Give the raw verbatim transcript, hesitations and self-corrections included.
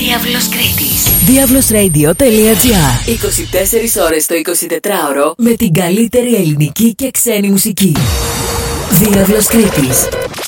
Διάβλος Κρήτης. διάβλος ρέιντιο τελεία τζι άρ. είκοσι τέσσερις ώρες το εικοσιτετράωρο με την καλύτερη ελληνική και ξένη μουσική. Διάβλος Κρήτης.